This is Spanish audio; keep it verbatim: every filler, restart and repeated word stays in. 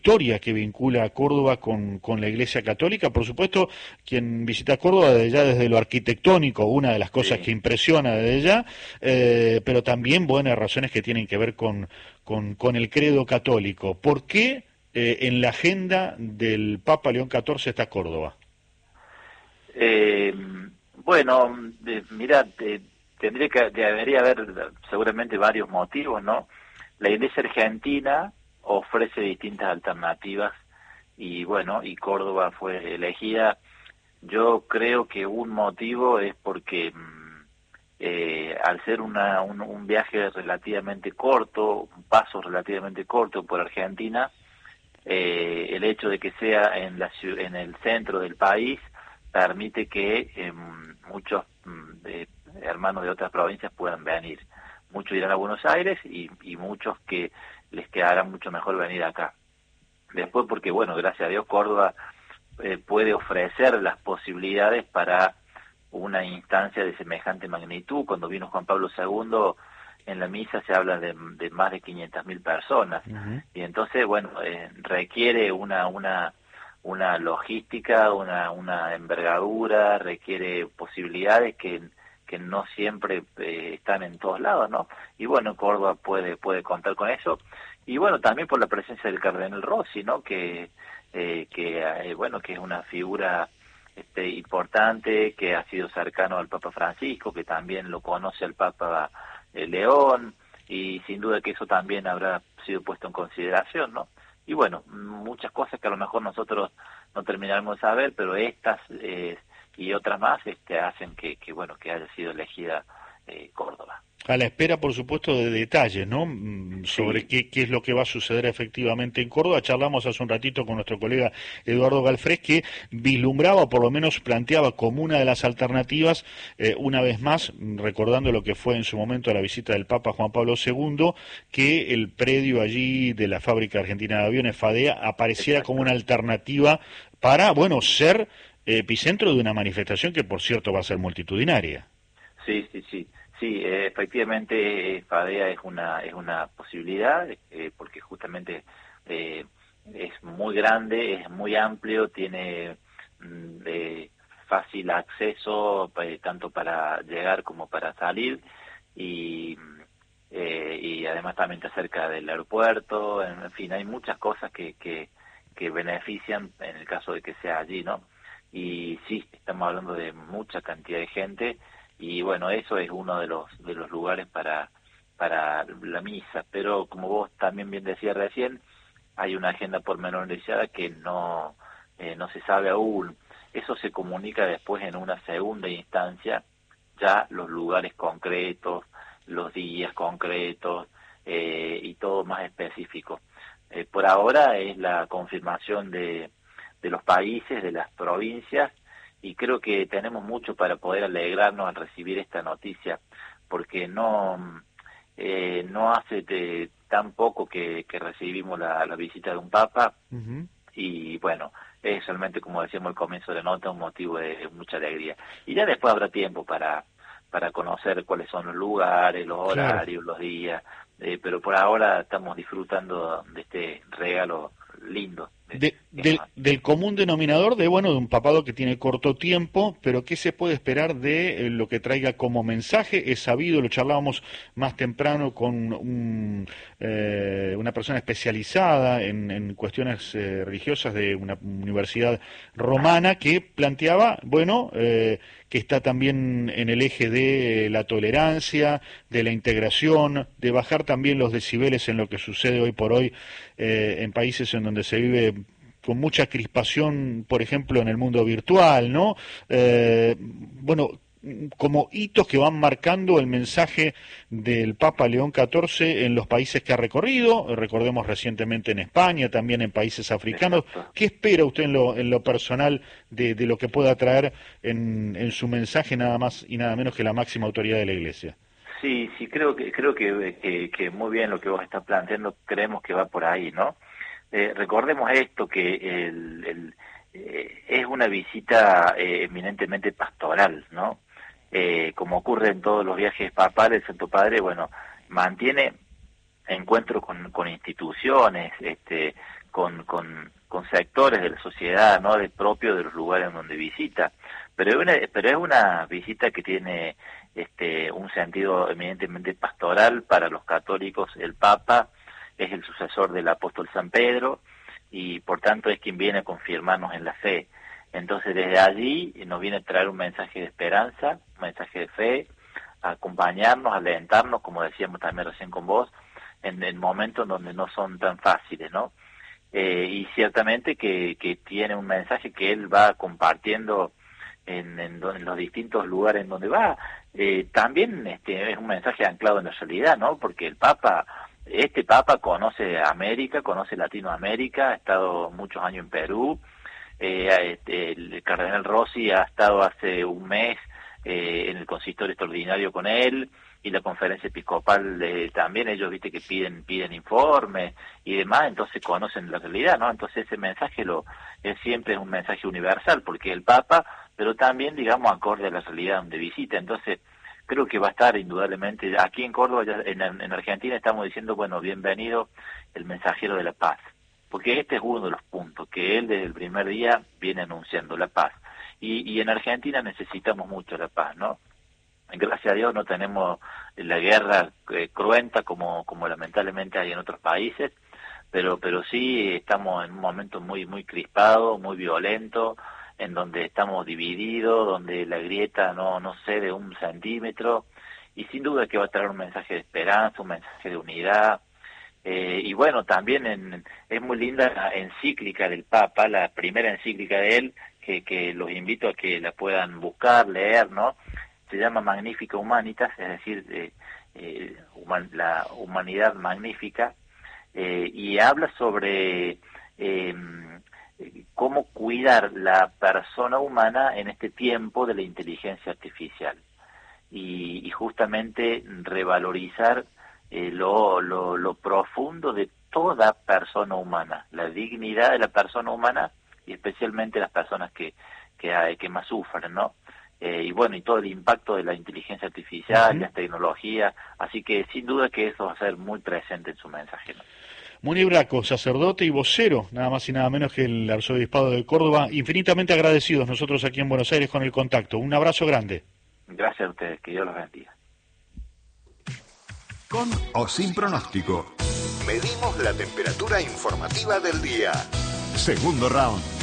historia que vincula a Córdoba con, con la Iglesia Católica. Por supuesto, quien visita Córdoba desde ya desde lo arquitectónico, una de las cosas Sí. que impresiona desde ya, eh, pero también buenas razones que tienen que ver con, con, con el credo católico. ¿Por qué eh, en la agenda del Papa León catorce está Córdoba? Eh, bueno, de, mira, de, tendría que debería haber seguramente varios motivos, ¿no? La Iglesia Argentina ofrece distintas alternativas y bueno, y Córdoba fue elegida. Yo creo que un motivo es porque mm, eh, al ser una, un, un viaje relativamente corto, un paso relativamente corto por Argentina, eh, el hecho de que sea en, la, en el centro del país permite que eh, muchos mm, de, hermanos de otras provincias puedan venir. Muchos irán a Buenos Aires y, y muchos que les quedará mucho mejor venir acá. Después porque, bueno, gracias a Dios Córdoba eh, puede ofrecer las posibilidades para una instancia de semejante magnitud. Cuando vino Juan Pablo segundo, en la misa se habla de, de más de quinientas mil personas. Uh-huh. Y entonces, bueno, eh, requiere una... una una logística, una, una envergadura, requiere posibilidades que, que no siempre eh, están en todos lados, ¿no? Y bueno, Córdoba puede, puede contar con eso. Y bueno, también por la presencia del cardenal Rossi, ¿no? Que, eh, que eh, bueno, que es una figura este, importante, que ha sido cercano al Papa Francisco, que también lo conoce al Papa eh, León, y sin duda que eso también habrá sido puesto en consideración, ¿no? Y bueno, muchas cosas que a lo mejor nosotros no terminaremos de saber, pero estas eh, y otras más este, hacen que, que bueno que haya sido elegida eh, Córdoba. A la espera, por supuesto, de detalles, ¿no? Sobre Sí, qué, qué es lo que va a suceder efectivamente en Córdoba. Charlamos hace un ratito con nuestro colega Eduardo Galfrés, que vislumbraba, o por lo menos planteaba como una de las alternativas, eh, una vez más, recordando lo que fue en su momento la visita del Papa Juan Pablo segundo, que el predio allí de la Fábrica Argentina de Aviones, FADEA, apareciera como una exacto. alternativa para, bueno, ser epicentro de una manifestación que, por cierto, va a ser multitudinaria. Sí, sí, sí. Sí, eh, efectivamente eh, FADEA es una es una posibilidad eh, porque justamente eh, es muy grande, es muy amplio, tiene mm, eh, fácil acceso eh, tanto para llegar como para salir y eh, y además también está cerca del aeropuerto, en fin, hay muchas cosas que, que que benefician en el caso de que sea allí, ¿no? Y sí, estamos hablando de mucha cantidad de gente y bueno, eso es uno de los de los lugares para para la misa, pero como vos también bien decías recién, hay una agenda pormenorizada que no eh, no se sabe aún. Eso se comunica después en una segunda instancia, ya los lugares concretos, los días concretos eh, y todo más específico. Eh, por ahora es la confirmación de de los países, de las provincias, y creo que tenemos mucho para poder alegrarnos al recibir esta noticia, porque no eh, no hace de, tan poco que, que recibimos la, la visita de un papa, Uh-huh. y bueno, es realmente, como decíamos al comienzo de la nota, un motivo de mucha alegría. Y ya después habrá tiempo para, para conocer cuáles son los lugares, los Claro. horarios, los días, eh, pero por ahora estamos disfrutando de este regalo lindo de, De, que nos del, hace. del común denominador de, bueno, de un papado que tiene corto tiempo, pero ¿qué se puede esperar de eh, lo que traiga como mensaje? Es sabido, lo charlábamos más temprano con un, eh, una persona especializada en, en cuestiones eh, religiosas de una universidad Ajá. romana que planteaba, bueno, eh, que está también en el eje de la tolerancia, de la integración, de bajar también los decibeles en lo que sucede hoy por hoy eh, en países en donde se vive con mucha crispación, por ejemplo, en el mundo virtual, ¿no? Eh, bueno, como hitos que van marcando el mensaje del Papa León catorce en los países que ha recorrido, recordemos recientemente en España, también en países africanos. Exacto. ¿Qué espera usted en lo, en lo personal de, de lo que pueda traer en, en su mensaje nada más y nada menos que la máxima autoridad de la Iglesia? Sí, sí, creo que creo que, que, que muy bien lo que vos estás planteando, creemos que va por ahí, ¿no? Eh, recordemos esto, que el, el, eh, es una visita eh, eminentemente pastoral, ¿no? Eh, como ocurre en todos los viajes papales, el Santo Padre, bueno, mantiene encuentro con, con instituciones, este, con, con, con sectores de la sociedad, ¿no? De propio de los lugares en donde visita. Pero es una, pero es una visita que tiene este, un sentido eminentemente pastoral para los católicos. El Papa es el sucesor del apóstol San Pedro y por tanto es quien viene a confirmarnos en la fe. Entonces desde allí nos viene a traer un mensaje de esperanza, un mensaje de fe, a acompañarnos, a alentarnos, como decíamos también recién con vos, en, en momentos donde no son tan fáciles, ¿no? Eh, y ciertamente que, que tiene un mensaje que él va compartiendo en, en, en los distintos lugares en donde va. Eh, también este, es un mensaje anclado en la realidad, ¿no? Porque el Papa, este Papa conoce América, conoce Latinoamérica, ha estado muchos años en Perú. Eh, este, el cardenal Rossi ha estado hace un mes eh, en el consistorio extraordinario con él, y la conferencia episcopal eh, también, ellos viste que piden piden informes y demás, entonces conocen la realidad, ¿no? Entonces ese mensaje lo es siempre un mensaje universal, porque el Papa, pero también, digamos, acorde a la realidad donde visita. Entonces creo que va a estar indudablemente, aquí en Córdoba, ya en, en Argentina estamos diciendo, bueno, bienvenido el mensajero de la paz, porque este es uno de los puntos que él desde el primer día viene anunciando, la paz. Y, y en Argentina necesitamos mucho la paz, ¿no? Gracias a Dios no tenemos la guerra eh, cruenta como, como lamentablemente hay en otros países, pero, pero sí estamos en un momento muy, muy crispado, muy violento, en donde estamos divididos, donde la grieta no, no cede un centímetro, y sin duda que va a traer un mensaje de esperanza, un mensaje de unidad. Eh, y bueno, también en, es muy linda la encíclica del Papa, la primera encíclica de él, que, que los invito a que la puedan buscar, leer, ¿no? Se llama Magnifica Humanitas, es decir, eh, eh, human, la humanidad magnífica, eh, y habla sobre eh, cómo cuidar la persona humana en este tiempo de la inteligencia artificial, y, y justamente revalorizar Eh, lo, lo, lo profundo de toda persona humana, la dignidad de la persona humana, y especialmente las personas que que, hay, que más sufren, ¿no? Eh, y bueno, y todo el impacto de la inteligencia artificial, uh-huh. las tecnologías, así que sin duda que eso va a ser muy presente en su mensaje, ¿no? Muni Braco, sacerdote y vocero, nada más y nada menos que el arzobispado de Córdoba, infinitamente agradecidos nosotros aquí en Buenos Aires con el contacto. Un abrazo grande. Gracias a ustedes, que Dios los bendiga. Con o sin pronóstico. Medimos la temperatura informativa del día. Segundo round.